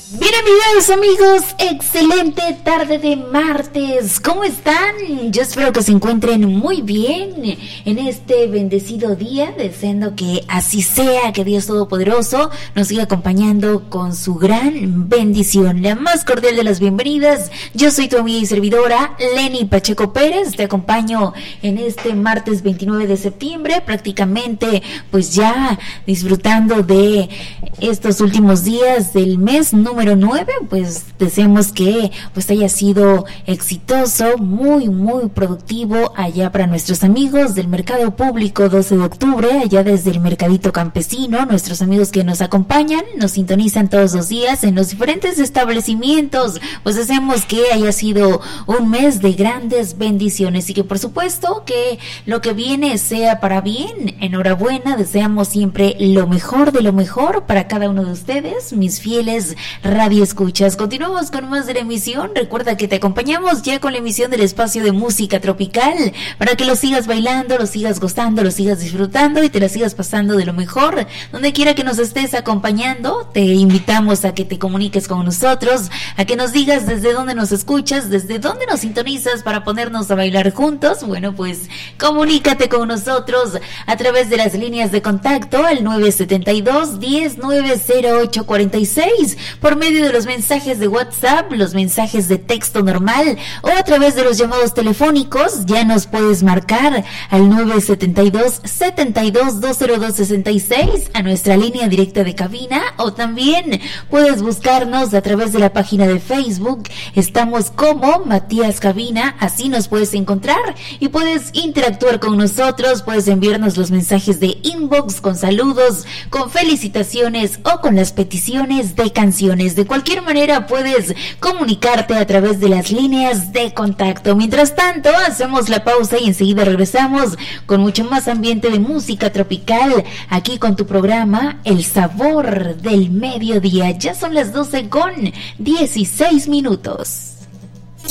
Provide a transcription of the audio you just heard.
Bienvenidos amigos, excelente tarde de martes, ¿cómo están? Yo espero que se encuentren muy bien en este bendecido día, deseando que así sea, que Dios Todopoderoso nos siga acompañando con su gran bendición. La más cordial de las bienvenidas, yo soy tu amiga y servidora Lenny Pacheco Pérez, te acompaño en este martes 29 de septiembre, prácticamente pues ya disfrutando de estos últimos días del mes número 9, pues deseamos que pues haya sido exitoso, muy productivo allá para nuestros amigos del Mercado Público 12 de octubre, allá desde el Mercadito Campesino, nuestros amigos que nos acompañan, nos sintonizan todos los días en los diferentes establecimientos, pues deseamos que haya sido un mes de grandes bendiciones y que por supuesto que lo que viene sea para bien. Enhorabuena, deseamos siempre lo mejor de lo mejor para cada uno de ustedes, mis fieles radio escuchas. Continuamos con más de la emisión. Recuerda que te acompañamos ya con la emisión del espacio de música tropical para que lo sigas bailando, lo sigas gozando, lo sigas disfrutando y te la sigas pasando de lo mejor. Donde quiera que nos estés acompañando, te invitamos a que te comuniques con nosotros, a que nos digas desde dónde nos escuchas, desde dónde nos sintonizas para ponernos a bailar juntos. Bueno, pues comunícate con nosotros a través de las líneas de contacto al 972-10-90846, por medio de los mensajes de WhatsApp, los mensajes de texto normal o a través de los llamados telefónicos. Ya nos puedes marcar al 972-72-20266 a nuestra línea directa de cabina, o también puedes buscarnos a través de la página de Facebook. Estamos como Matías Cabina, así nos puedes encontrar y puedes interactuar con nosotros, puedes enviarnos los mensajes de inbox con saludos, con felicitaciones o con las peticiones de canciones. De cualquier manera puedes comunicarte a través de las líneas de contacto. Mientras tanto, hacemos la pausa y enseguida regresamos con mucho más ambiente de música tropical aquí con tu programa El Sabor del Mediodía. Ya son las 12:16 minutos.